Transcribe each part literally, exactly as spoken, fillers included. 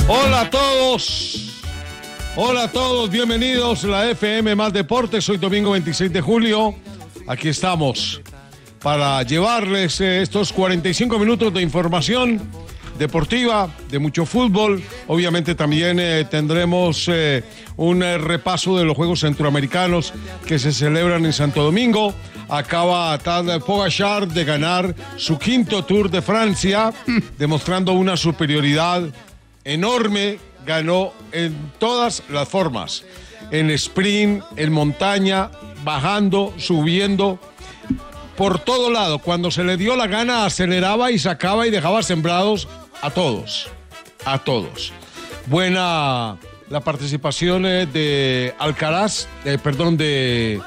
Hola a todos, hola a todos, bienvenidos a la F M Más Deportes. Hoy domingo veintiséis de julio, aquí estamos para llevarles eh, estos cuarenta y cinco minutos de información deportiva, de mucho fútbol. Obviamente también eh, tendremos eh, un eh, repaso de los Juegos Centroamericanos que se celebran en Santo Domingo. Acaba Tadej Pogačar de ganar su quinto Tour de Francia, mm. demostrando una superioridad enorme. Ganó en todas las formas, en sprint, en montaña, bajando, subiendo, por todo lado. Cuando se le dio la gana, aceleraba y sacaba y dejaba sembrados a todos, a todos. Buena la participación eh, de Alcaraz, eh, perdón, de,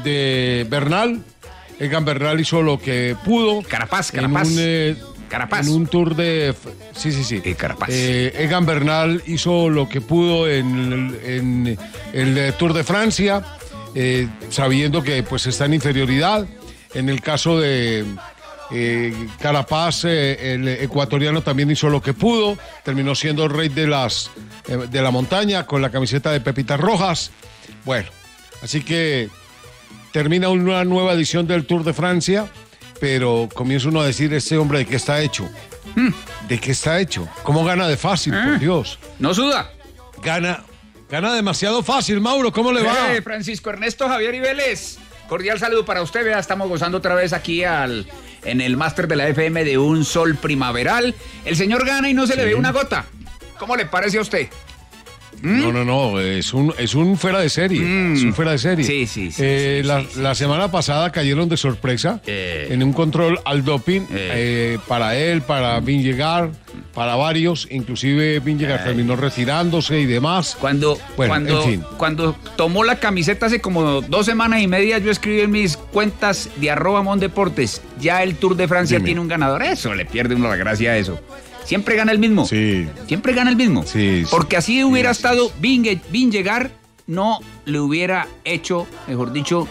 de Bernal. Egan Bernal hizo lo que pudo. Carapaz, Carapaz. En un, eh, Carapaz. En un tour de... Sí, sí, sí. Eh, Carapaz. Eh, Egan Bernal hizo lo que pudo en, en, en el Tour de Francia, eh, sabiendo que pues está en inferioridad. En el caso de eh, Carapaz, eh, el ecuatoriano también hizo lo que pudo. Terminó siendo el rey de, las, eh, de la montaña con la camiseta de Pepitas Rojas. Bueno, así que termina una nueva edición del Tour de Francia. Pero comienza uno a decir, este hombre, ¿de qué está hecho? Mm. ¿De qué está hecho? ¿Cómo gana de fácil, ah, por Dios? No suda. Gana, gana demasiado fácil, Mauro, ¿cómo le va? Eh, Francisco Ernesto Javier Ibeles, cordial saludo para usted. Vea, estamos gozando otra vez aquí al, en el máster de la F M de un sol primaveral. El señor gana y no se sí. le ve una gota. ¿Cómo le parece a usted? ¿Mm? No, no, no, es un, es un fuera de serie, mm. es un fuera de serie. Sí, sí, sí. Eh, sí, la, sí, sí la sí. semana pasada cayeron de sorpresa eh. en un control al doping eh. Eh, para él, para Vingegaard, para varios, inclusive Vingegaard Ay. terminó retirándose y demás. Cuando, bueno, cuando, en fin. cuando tomó la camiseta hace como dos semanas y media, yo escribí en mis cuentas de arroba Mondeportes, ya el Tour de Francia Dime. tiene un ganador. Eso, le pierde uno la gracia a eso. Siempre gana el mismo. Sí. Siempre gana el mismo. Sí, sí, Porque así hubiera sí, estado sí. Vingegaard, no le hubiera hecho, mejor dicho,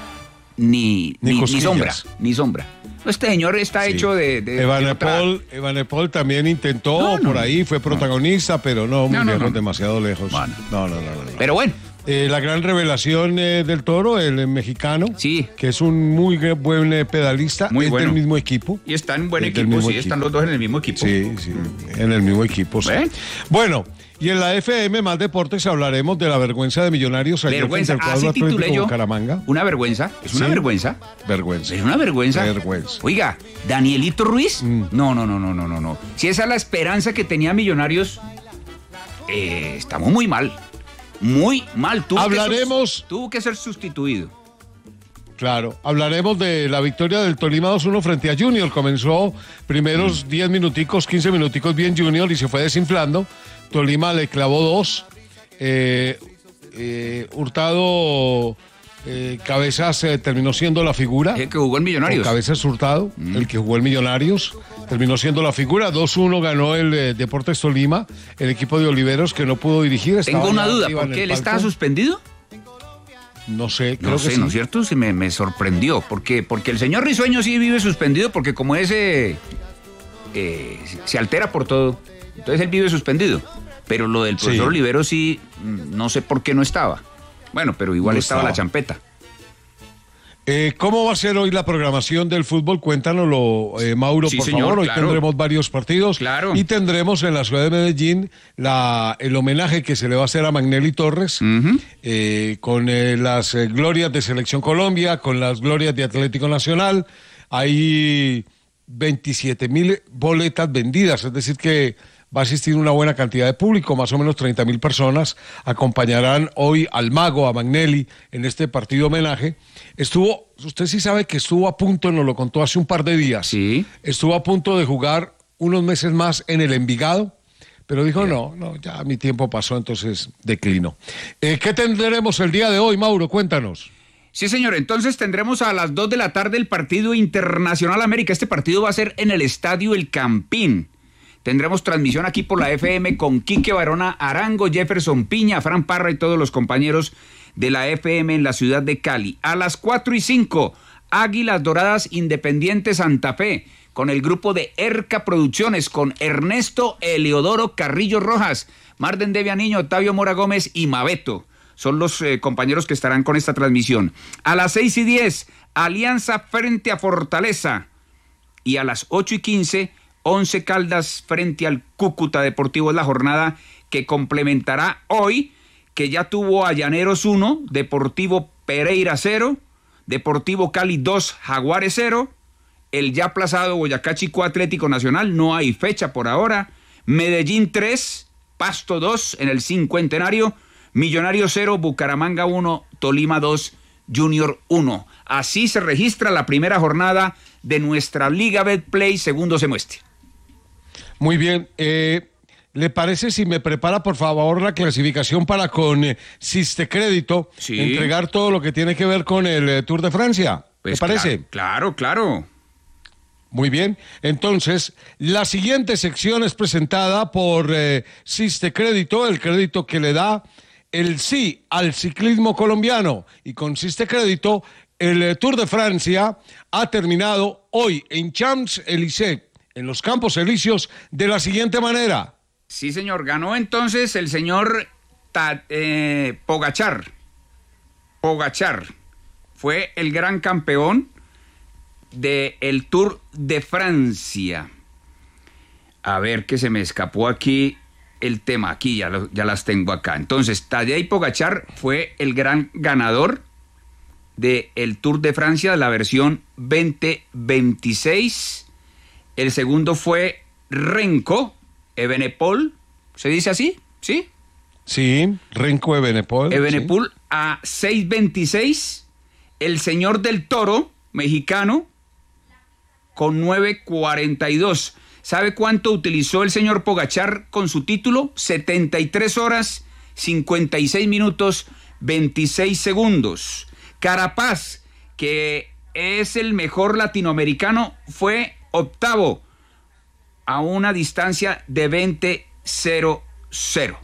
ni, ni, ni, ni sombra. Ni sombra. Este señor está sí. hecho de... de Evenepoel, de Evenepoel también intentó no, no, por ahí, fue protagonista, no. pero no, muy no, lejos, no, no. demasiado lejos. Bueno. No, no, no, no, no. Pero bueno. Eh, la gran revelación eh, del Toro, el, el mexicano, sí. que es un muy buen eh, pedalista, muy es bueno. del mismo equipo. Y está en buen equipo, sí, equipo. están los dos en el mismo equipo. Sí, sí, mm. en el mismo equipo, sí. ¿Eh? Bueno, y en la F M Más Deportes hablaremos de la vergüenza de Millonarios ayer vergüenza. frente al cuadro Así Atlético titulé yo. Bucaramanga. Una vergüenza, es una ¿Sí? vergüenza. Vergüenza. Es una vergüenza. Vergüenza. Oiga, Danielito Ruiz, mm. no, no, no, no, no, no, no. Si esa es la esperanza que tenía Millonarios, eh, estamos muy mal. Muy mal. Tuvo Hablaremos. Que, tuvo que ser sustituido. Claro, hablaremos de la victoria del Tolima dos uno frente a Junior. Comenzó primeros diez minuticos, quince minuticos bien Junior y se fue desinflando. Tolima le clavó dos. Eh, eh, Hurtado eh, Cabezas eh, terminó siendo la figura. El que jugó en Millonarios. Cabezas Hurtado, mm. el que jugó en Millonarios. Terminó siendo la figura. dos uno ganó el eh, Deportes Tolima, el equipo de Oliveros que no pudo dirigir. Tengo una duda, ¿por qué él estaba suspendido? No sé, creo no que sé, sí. ¿no es cierto? Sí, me, me sorprendió. ¿Por qué? Porque el señor Risueño sí vive suspendido, porque como ese eh, se altera por todo, entonces él vive suspendido. Pero lo del profesor sí. Oliveros sí, no sé por qué no estaba. Bueno, pero igual no estaba, estaba la champeta. Eh, ¿Cómo va a ser hoy la programación del fútbol? Cuéntanoslo, eh, Mauro, sí, por señor, favor. Hoy claro. tendremos varios partidos. Claro. Y tendremos en la ciudad de Medellín la, el homenaje que se le va a hacer a Magnelli Torres, uh-huh. eh, con eh, las eh, glorias de Selección Colombia, con las glorias de Atlético Nacional. Hay veintisiete mil boletas vendidas, es decir que va a asistir una buena cantidad de público, más o menos treinta mil personas acompañarán hoy al mago, a Magnelli, en este partido homenaje. Estuvo, usted sí sabe que estuvo a punto, nos lo contó hace un par de días, sí. estuvo a punto de jugar unos meses más en el Envigado, pero dijo, no, no, ya mi tiempo pasó, entonces declinó. Eh, ¿Qué tendremos el día de hoy, Mauro? Cuéntanos. Sí, señor, entonces tendremos a las dos de la tarde el partido Internacional América. Este partido va a ser en el Estadio El Campín. Tendremos transmisión aquí por la F M con Quique Barona Arango, Jefferson Piña, Fran Parra y todos los compañeros de la F M en la ciudad de Cali. A las cuatro y cinco, Águilas Doradas Independiente Santa Fe, con el grupo de Erca Producciones, con Ernesto Eleodoro Carrillo Rojas, Marden Devia Niño, Octavio Mora Gómez y Mabeto. Son los eh, compañeros que estarán con esta transmisión. A las seis y diez, Alianza frente a Fortaleza. Y a las ocho y quince, Once Caldas frente al Cúcuta Deportivo. Es la jornada que complementará hoy, que ya tuvo a Llaneros uno, Deportivo Pereira cero, Deportivo Cali dos, Jaguares cero, el ya aplazado Boyacá Chicó Atlético Nacional, no hay fecha por ahora, Medellín tres, Pasto dos en el Cincuentenario, Millonarios cero, Bucaramanga uno, Tolima dos, Junior uno. Así se registra la primera jornada de nuestra Liga Betplay segundo semestre. Muy bien, eh, ¿le parece si me prepara por favor la clasificación para con eh, Siste Crédito, sí, entregar todo lo que tiene que ver con el eh, Tour de Francia? Pues ¿Te parece? Claro, claro, claro. Muy bien, entonces la siguiente sección es presentada por eh, Siste Crédito, el crédito que le da el sí al ciclismo colombiano, y con Siste Crédito el eh, Tour de Francia ha terminado hoy en Champs-Élysées, en los Campos Elíseos, de la siguiente manera. Sí, señor, ganó entonces el señor Ta, eh, Pogačar. Pogačar fue el gran campeón del Tour de Francia. A ver, que se me escapó aquí el tema, aquí ya, lo, ya las tengo acá. Entonces, Tadej Pogačar fue el gran ganador del Tour de Francia de la versión veinte veintiséis. El segundo fue Renko Evenepoel, ¿se dice así? ¿Sí? Sí, Renko Evenepoel. Evenepoel sí. A seis veintiséis. El señor del Toro, mexicano, con nueve cuarenta y dos. ¿Sabe cuánto utilizó el señor Pogačar con su título? setenta y tres horas, cincuenta y seis minutos, veintiséis segundos. Carapaz, que es el mejor latinoamericano, fue octavo a una distancia de veinte cero cero.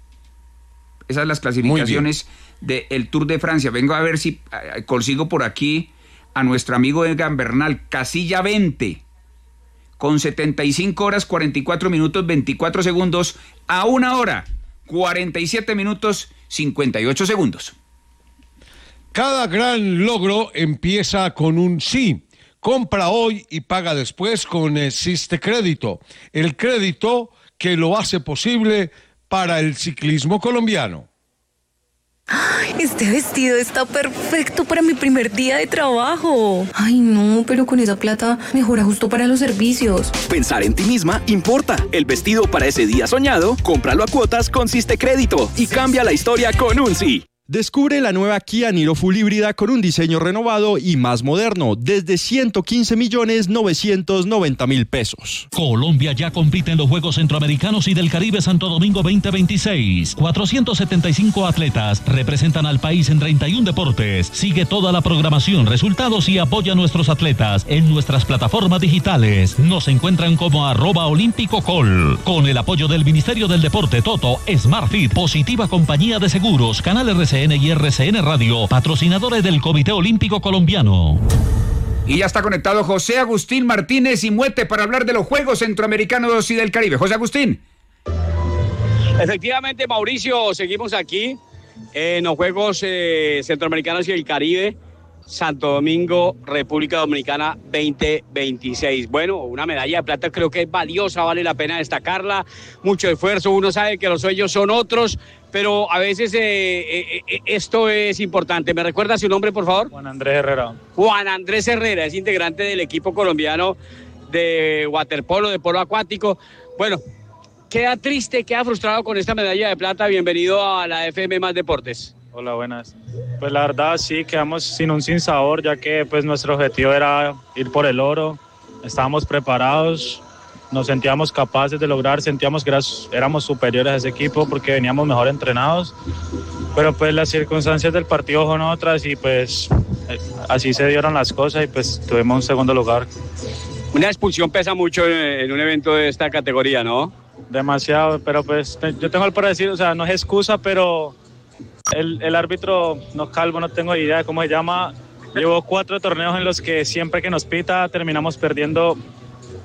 Esas son las clasificaciones del Tour de Francia. Vengo a ver si eh, consigo por aquí a nuestro amigo Edgar Bernal. Casilla veinte, con setenta y cinco horas, cuarenta y cuatro minutos, veinticuatro segundos, a una hora, cuarenta y siete minutos, cincuenta y ocho segundos. Cada gran logro empieza con un sí. Compra hoy y paga después con Siste Crédito, el crédito que lo hace posible para el ciclismo colombiano. Este vestido está perfecto para mi primer día de trabajo. Ay, no, pero con esa plata mejora justo para los servicios. Pensar en ti misma importa. El vestido para ese día soñado, cómpralo a cuotas con Siste Crédito y cambia la historia con un sí. Descubre la nueva Kia Niro Full híbrida con un diseño renovado y más moderno desde ciento quince millones novecientos noventa mil pesos. Colombia ya compite en los Juegos Centroamericanos y del Caribe Santo Domingo veinte veintiséis. cuatrocientos setenta y cinco atletas representan al país en treinta y uno deportes. Sigue toda la programación, resultados y apoya a nuestros atletas en nuestras plataformas digitales. Nos encuentran como arroba olímpico col. Con el apoyo del Ministerio del Deporte, Toto, SmartFit, Positiva Compañía de Seguros, Canal R C N y R C N Radio, patrocinadores del Comité Olímpico Colombiano. Y ya está conectado José Agustín Martínez y Muete para hablar de los Juegos Centroamericanos y del Caribe. José Agustín. Efectivamente, Mauricio, seguimos aquí en los Juegos eh, Centroamericanos y el Caribe, Santo Domingo, República Dominicana veinte veintiséis. Bueno, una medalla de plata creo que es valiosa, vale la pena destacarla, mucho esfuerzo, uno sabe que los sueños son otros, pero a veces eh, eh, esto es importante. ¿Me recuerda su nombre, por favor? Juan Andrés Herrera. Juan Andrés Herrera, es integrante del equipo colombiano de waterpolo, de polo acuático. Bueno, queda triste, queda frustrado con esta medalla de plata. Bienvenido a la F M Más Deportes. Hola, buenas. Pues la verdad sí, quedamos sin un sinsabor, ya que pues nuestro objetivo era ir por el oro. Estábamos preparados, nos sentíamos capaces de lograr, sentíamos que eras, éramos superiores a ese equipo porque veníamos mejor entrenados. Pero pues las circunstancias del partido son otras y pues así se dieron las cosas y pues tuvimos un segundo lugar. Una expulsión pesa mucho en un evento de esta categoría, ¿no? Demasiado, pero pues yo tengo algo para decir, o sea, no es excusa, pero el, el árbitro, no calvo, no tengo idea de cómo se llama, llevó cuatro torneos en los que siempre que nos pita terminamos perdiendo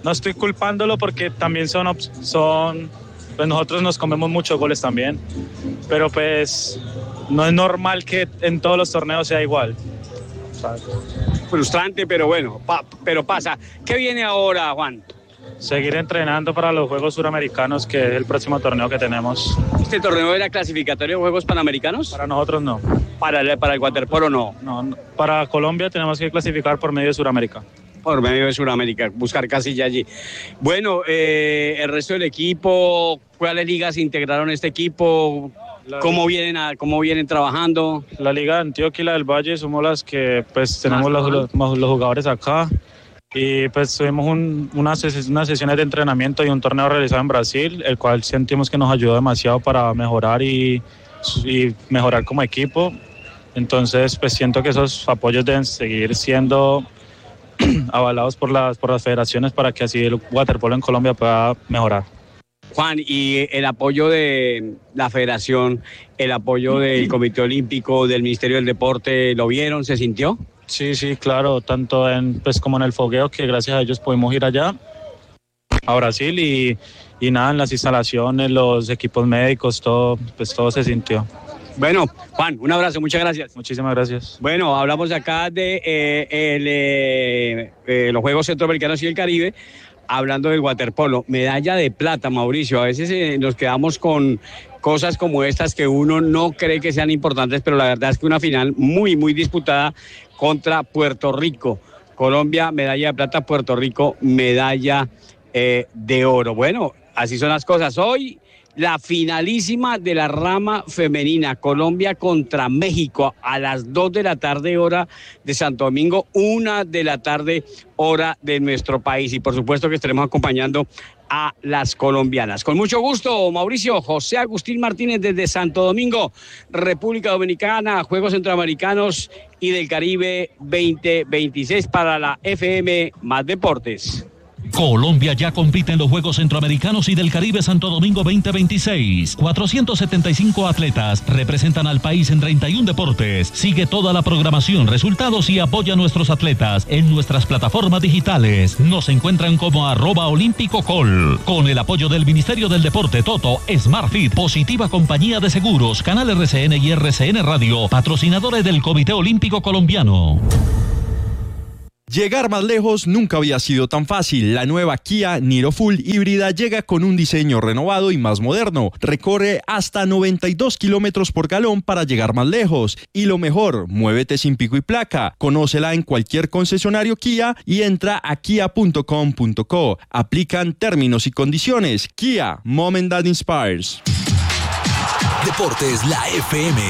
no estoy culpándolo porque también son, son pues nosotros nos comemos muchos goles también, pero pues no es normal que en todos los torneos sea igual. ¿Sabes? Frustrante, pero bueno, pa, pero pasa. ¿Qué viene ahora, Juan? Seguir entrenando para los Juegos Suramericanos, que es el próximo torneo que tenemos. ¿Este torneo era clasificatorio de Juegos Panamericanos? Para nosotros no. ¿Para el, para el waterpolo no? No, no? Para Colombia tenemos que clasificar por medio de Suramérica. Por medio de Sudamérica, buscar casilla allí. Bueno, eh, el resto del equipo, ¿cuáles ligas integraron este equipo? ¿Cómo vienen, a, cómo vienen trabajando? La Liga de Antioquia y la del Valle somos las que pues tenemos los, los, los jugadores acá. Y pues tuvimos un, una ses unas sesiones de entrenamiento y un torneo realizado en Brasil, el cual sentimos que nos ayudó demasiado para mejorar y, y mejorar como equipo. Entonces pues siento que esos apoyos deben seguir siendo avalados por las, por las federaciones para que así el waterpolo en Colombia pueda mejorar. Juan, y el apoyo de la federación, el apoyo del Comité Olímpico, del Ministerio del Deporte, ¿lo vieron? ¿Se sintió? Sí, sí, claro, tanto en, pues, como en el fogueo, que gracias a ellos pudimos ir allá a Brasil y, y nada, en las instalaciones, los equipos médicos, todo, pues todo se sintió. Bueno, Juan, un abrazo, muchas gracias. Muchísimas gracias. Bueno, hablamos acá de eh, el, eh, eh, los Juegos Centroamericanos y el Caribe, hablando del waterpolo. Medalla de plata, Mauricio. A veces eh, nos quedamos con cosas como estas que uno no cree que sean importantes, pero la verdad es que una final muy, muy disputada contra Puerto Rico. Colombia, medalla de plata, Puerto Rico, medalla eh, de oro. Bueno, así son las cosas. Hoy la finalísima de la rama femenina, Colombia contra México, a las dos de la tarde hora de Santo Domingo, una de la tarde hora de nuestro país. Y por supuesto que estaremos acompañando a las colombianas. Con mucho gusto, Mauricio. José Agustín Martínez desde Santo Domingo, República Dominicana, Juegos Centroamericanos y del Caribe veinte veintiséis para la F M Más Deportes. Colombia ya compite en los Juegos Centroamericanos y del Caribe Santo Domingo veinte veintiséis. cuatrocientos setenta y cinco atletas representan al país en treinta y uno deportes. Sigue toda la programación, resultados y apoya a nuestros atletas en nuestras plataformas digitales. Nos encuentran como arroba olímpico col. Con el apoyo del Ministerio del Deporte, Toto, SmartFit, Positiva Compañía de Seguros, Canal R C N y R C N Radio, patrocinadores del Comité Olímpico Colombiano. Llegar más lejos nunca había sido tan fácil. La nueva Kia Niro Full híbrida llega con un diseño renovado y más moderno. Recorre hasta noventa y dos kilómetros por galón para llegar más lejos. Y lo mejor, muévete sin pico y placa. Conócela en cualquier concesionario Kia y entra a kia punto com punto co. Aplican términos y condiciones. Kia, Moment that inspires. Deportes, la F M.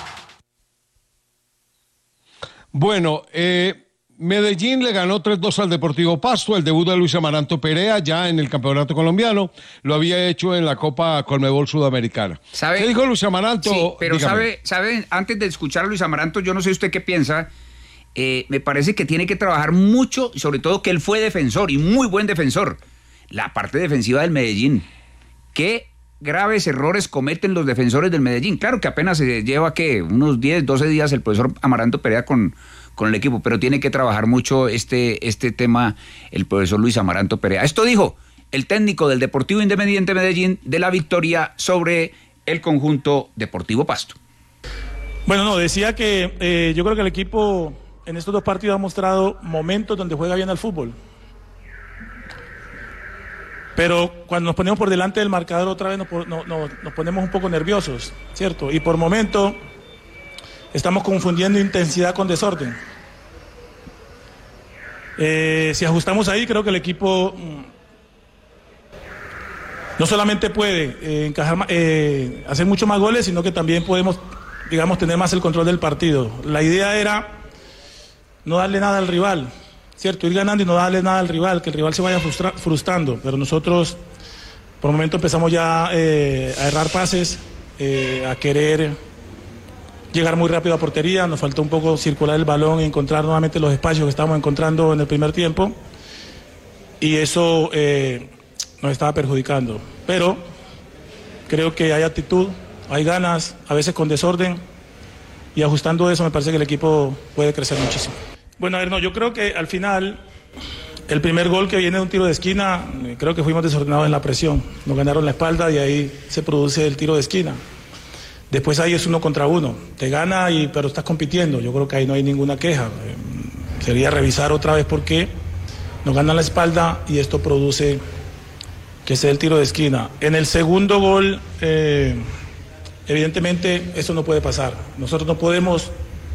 Bueno, eh... Medellín le ganó tres dos al Deportivo Pasto. El debut de Luis Amaranto Perea ya en el campeonato colombiano lo había hecho en la Copa Conmebol Sudamericana. ¿Sabe? ¿Qué dijo Luis Amaranto? Sí, pero Dígame. sabe, sabe, antes de escuchar a Luis Amaranto, yo no sé usted qué piensa, eh, me parece que tiene que trabajar mucho, y sobre todo que él fue defensor y muy buen defensor. La parte defensiva del Medellín. ¿Qué graves errores cometen los defensores del Medellín? Claro que apenas se lleva, ¿qué? Unos diez, doce días el profesor Amaranto Perea con... con el equipo, pero tiene que trabajar mucho este, este tema el profesor Luis Amaranto Perea. Esto dijo el técnico del Deportivo Independiente Medellín de la victoria sobre el conjunto Deportivo Pasto. Bueno, no, decía que eh, yo creo que el equipo en estos dos partidos ha mostrado momentos donde juega bien al fútbol. Pero cuando nos ponemos por delante del marcador otra vez nos, no, no, nos ponemos un poco nerviosos, ¿cierto? Y por momento estamos confundiendo intensidad con desorden. Eh, si ajustamos ahí, creo que el equipo mm, no solamente puede eh, encajar, eh, hacer muchos más goles, sino que también podemos, digamos, tener más el control del partido. La idea era no darle nada al rival, ¿cierto? Ir ganando y no darle nada al rival, que el rival se vaya frustra- frustrando. Pero nosotros, por el momento, empezamos ya eh, a errar pases, eh, a querer llegar muy rápido a portería. Nos faltó un poco circular el balón y encontrar nuevamente los espacios que estábamos encontrando en el primer tiempo. Y eso eh, nos estaba perjudicando. Pero creo que hay actitud, hay ganas, a veces con desorden. Y ajustando eso me parece que el equipo puede crecer muchísimo. Bueno, a ver, no, yo creo que al final El primer gol que viene de un tiro de esquina, creo que fuimos desordenados en la presión. Nos ganaron la espalda y ahí se produce el tiro de esquina. Después ahí es uno contra uno. Te gana, y, pero estás compitiendo. Yo creo que ahí no hay ninguna queja. Eh, sería revisar otra vez por qué nos ganan la espalda y esto produce que sea el tiro de esquina. En el segundo gol, eh, evidentemente eso no puede pasar. Nosotros no podemos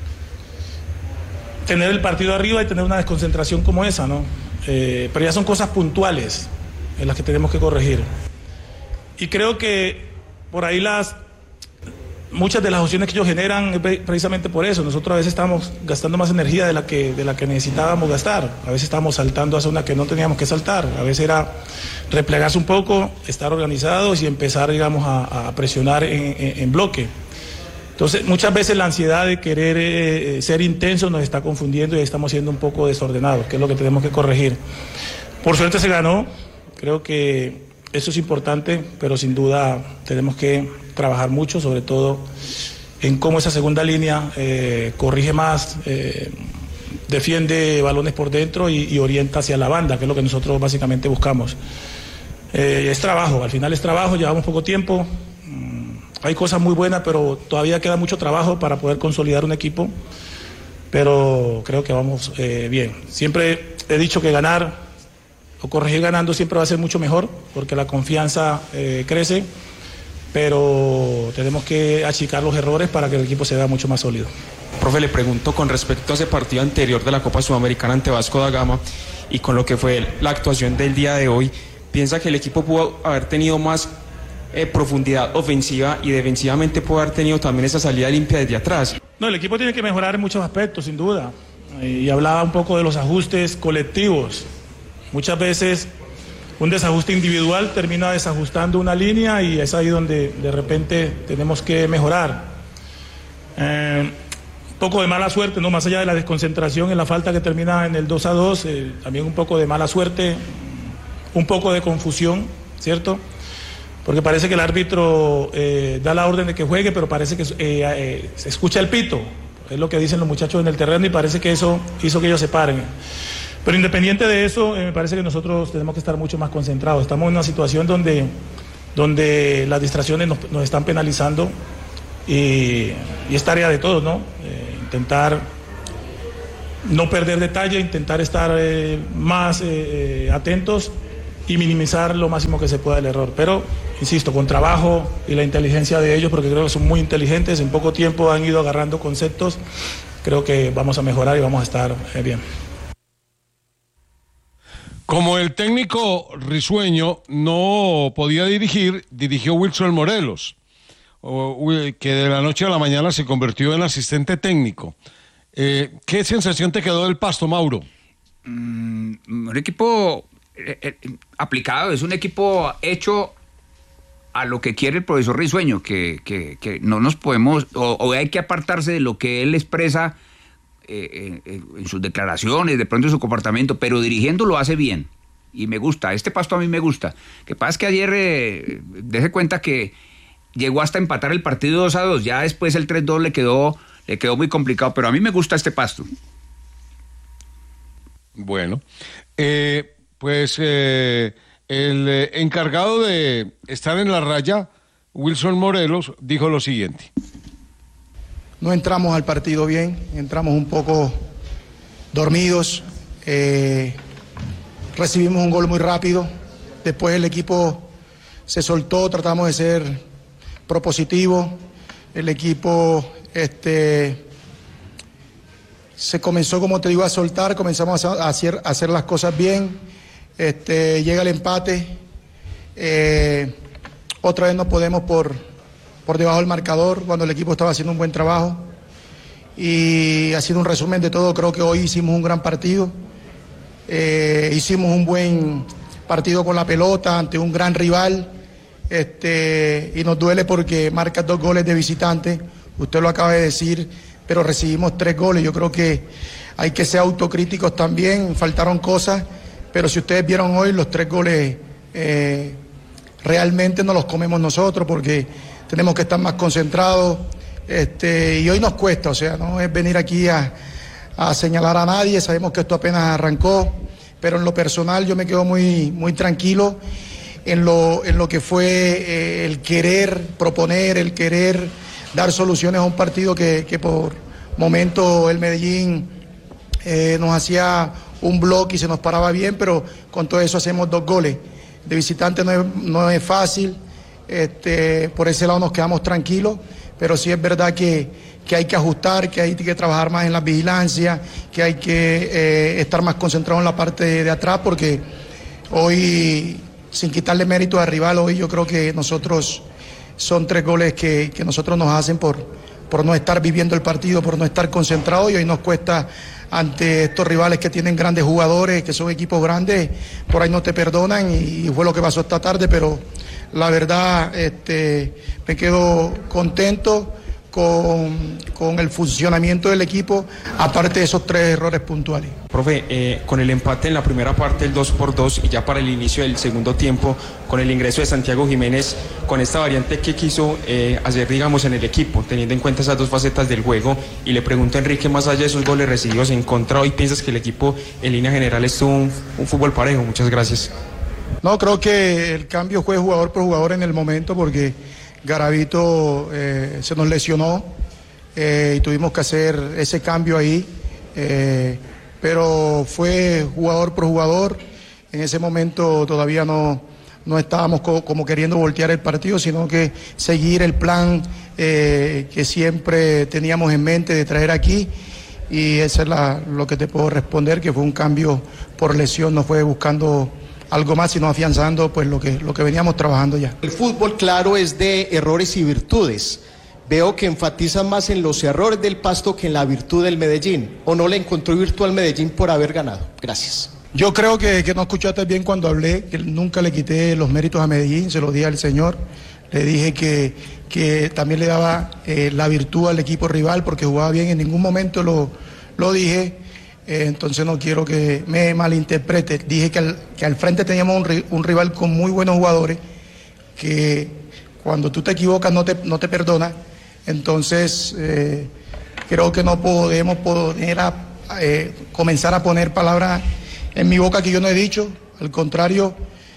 tener el partido arriba y tener una desconcentración como esa, ¿no? Eh, pero ya son cosas puntuales en las que tenemos que corregir. Y creo que por ahí las muchas de las opciones que ellos generan es precisamente por eso. Nosotros a veces estamos gastando más energía de la que de la que necesitábamos gastar. A veces estábamos saltando hacia una que no teníamos que saltar. A veces era replegarse un poco, estar organizados y empezar, digamos, a, a presionar en, en, en bloque. Entonces, muchas veces la ansiedad de querer eh, ser intenso nos está confundiendo y estamos siendo un poco desordenados, que es lo que tenemos que corregir. Por suerte se ganó, creo que eso es importante, pero sin duda tenemos que trabajar mucho, sobre todo en cómo esa segunda línea eh, corrige más, eh, defiende balones por dentro y, y orienta hacia la banda, que es lo que nosotros básicamente buscamos. Eh, es trabajo, al final es trabajo, llevamos poco tiempo. Hay cosas muy buenas, pero todavía queda mucho trabajo para poder consolidar un equipo, pero creo que vamos eh, bien. Siempre he dicho que ganar o corregir ganando siempre va a ser mucho mejor, porque la confianza eh, crece, pero tenemos que achicar los errores para que el equipo se vea mucho más sólido. Profe, le pregunto con respecto a ese partido anterior de la Copa Sudamericana ante Vasco da Gama y con lo que fue la actuación del día de hoy, ¿piensa que el equipo pudo haber tenido más Eh, profundidad ofensiva y defensivamente puede haber tenido también esa salida limpia desde atrás? No, el equipo tiene que mejorar en muchos aspectos, sin duda. Y hablaba un poco de los ajustes colectivos. Muchas veces un desajuste individual termina desajustando una línea y es ahí donde de repente tenemos que mejorar. Eh, un poco de mala suerte, ¿no? Más allá de la desconcentración en la falta que termina en el dos a dos, eh, también un poco de mala suerte, un poco de confusión, ¿cierto? Porque parece que el árbitro eh, da la orden de que juegue, pero parece que eh, eh, se escucha el pito, es lo que dicen los muchachos en el terreno y parece que eso hizo que ellos se paren. Pero independiente de eso, eh, me parece que nosotros tenemos que estar mucho más concentrados. Estamos en una situación donde, donde las distracciones nos, nos están penalizando y, y es tarea de todos, ¿no? Eh, intentar no perder detalle, intentar estar eh, más eh, atentos y minimizar lo máximo que se pueda el error. Pero, insisto, con trabajo y la inteligencia de ellos, porque creo que son muy inteligentes, en poco tiempo han ido agarrando conceptos, creo que vamos a mejorar y vamos a estar eh, bien. Como el técnico risueño no podía dirigir, dirigió Wilson Morelos, que de la noche a la mañana se convirtió en asistente técnico. Eh, ¿Qué sensación te quedó del Pasto, Mauro? Mm, un equipo eh, eh, aplicado, es un equipo hecho a lo que quiere el profesor Risueño, que, que, que no nos podemos, o, o hay que apartarse de lo que él expresa eh, eh, en sus declaraciones, de pronto en su comportamiento, pero dirigiendo lo hace bien. Y me gusta, este Pasto a mí me gusta. Lo que pasa es que ayer, eh, dése cuenta que llegó hasta empatar el partido dos a dos, ya después el tres dos le quedó, le quedó muy complicado, pero a mí me gusta este Pasto. Bueno, eh, pues eh, el eh, encargado de estar en la raya, Wilson Morelos, dijo lo siguiente. No entramos al partido bien, entramos un poco dormidos, eh, recibimos un gol muy rápido, después el equipo se soltó, tratamos de ser propositivos, el equipo este, se comenzó, como te digo, a soltar, comenzamos a hacer, a hacer las cosas bien, este, llega el empate, eh, otra vez no podemos por, por debajo del marcador cuando el equipo estaba haciendo un buen trabajo y haciendo un resumen de todo, creo que hoy hicimos un gran partido, eh, hicimos un buen partido con la pelota ante un gran rival, este, y nos duele porque marcas dos goles de visitante, usted lo acaba de decir, pero recibimos tres goles. Yo creo que hay que ser autocríticos también, faltaron cosas, pero si ustedes vieron hoy los tres goles eh, realmente no los comemos nosotros porque tenemos que estar más concentrados, este, y hoy nos cuesta, o sea, no es venir aquí a, a señalar a nadie, sabemos que esto apenas arrancó, pero en lo personal yo me quedo muy, muy tranquilo en lo, en lo que fue eh, el querer proponer, el querer dar soluciones a un partido que, que por momento el Medellín eh, nos hacía un bloque y se nos paraba bien, pero con todo eso hacemos dos goles. De visitante no es, no es fácil, este, por ese lado nos quedamos tranquilos, pero sí es verdad que, que hay que ajustar, que hay que trabajar más en la vigilancia, que hay que eh, estar más concentrado en la parte de, de atrás, porque hoy, sin quitarle mérito al rival, hoy yo creo que nosotros son tres goles que, que nosotros nos hacen por, por no estar viviendo el partido, por no estar concentrados, y hoy nos cuesta ante estos rivales que tienen grandes jugadores, que son equipos grandes, por ahí no te perdonan, y, y fue lo que pasó esta tarde, pero la verdad este, me quedo contento con, con el funcionamiento del equipo, aparte de esos tres errores puntuales. Profe, eh, con el empate en la primera parte, el dos por dos, y ya para el inicio del segundo tiempo, con el ingreso de Santiago Jiménez, con esta variante, ¿qué quiso eh, hacer, digamos, en el equipo, teniendo en cuenta esas dos facetas del juego? Y le pregunto a Enrique, más allá de esos goles recibidos en contra, ¿hoy piensas que el equipo en línea general estuvo un, un fútbol parejo? Muchas gracias. No, creo que el cambio fue jugador por jugador en el momento, porque Garavito eh, se nos lesionó eh, y tuvimos que hacer ese cambio ahí, eh, pero fue jugador por jugador. En ese momento todavía no, no estábamos co como queriendo voltear el partido, sino que seguir el plan eh, que siempre teníamos en mente de traer aquí, y eso es la, lo que te puedo responder, que fue un cambio por lesión, no fue buscando algo más, sino afianzando pues lo que, lo que veníamos trabajando ya. El fútbol, claro, es de errores y virtudes. Veo que enfatizan más en los errores del Pasto que en la virtud del Medellín. ¿O no le encontró virtud al Medellín por haber ganado? Gracias. Yo creo que, que no escuchaste bien cuando hablé, que nunca le quité los méritos a Medellín, se lo dije al señor. Le dije que, que también le daba eh, la virtud al equipo rival porque jugaba bien, en ningún momento lo, lo dije. Eh, entonces no quiero que me malinterprete. Dije que al, que al frente teníamos un, un rival con muy buenos jugadores, que cuando tú te equivocas no te, no te perdona. Entonces eh, creo que no podemos poner a, eh, comenzar a poner palabras en mi boca que yo no he dicho. Al contrario,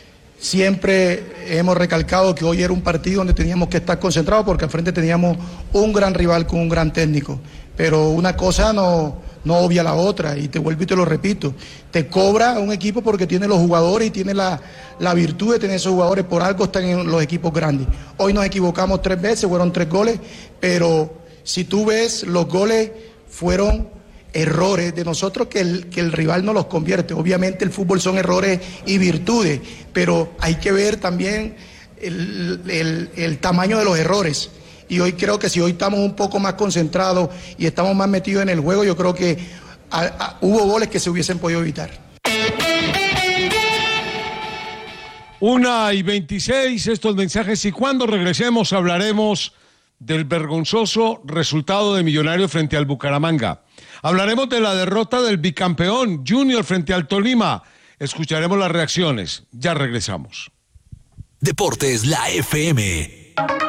siempre hemos recalcado que hoy era un partido donde teníamos que estar concentrados, porque al frente teníamos un gran rival con un gran técnico. Pero una cosa no... no obvia la otra, y te vuelvo y te lo repito, te cobra un equipo porque tiene los jugadores y tiene la, la virtud de tener esos jugadores, por algo están en los equipos grandes. Hoy nos equivocamos tres veces, fueron tres goles, pero si tú ves, los goles fueron errores de nosotros que el, que el rival no los convierte. Obviamente el fútbol son errores y virtudes, pero hay que ver también el, el, el tamaño de los errores. Y hoy creo que si hoy estamos un poco más concentrados y estamos más metidos en el juego, yo creo que a, a, hubo goles que se hubiesen podido evitar. Una y veintiséis, estos mensajes, y cuando regresemos hablaremos del vergonzoso resultado de Millonarios frente al Bucaramanga. Hablaremos de la derrota del bicampeón Junior frente al Tolima. Escucharemos las reacciones. Ya regresamos. Deportes, la F M.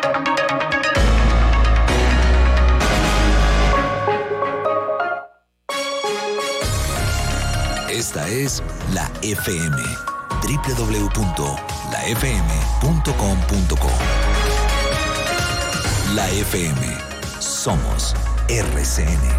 Esta es la F M, doble u doble u doble u punto la f m punto com punto co. La F M, somos R C N.